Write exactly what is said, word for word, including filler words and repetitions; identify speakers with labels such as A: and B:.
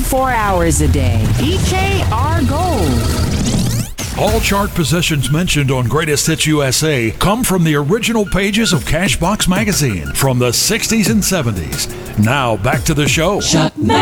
A: twenty-four hours a day. E K R Gold.
B: All chart positions mentioned on Greatest Hits U S A come from the original pages of Cashbox Magazine from the sixties and seventies. Now back to the show.
C: Chuck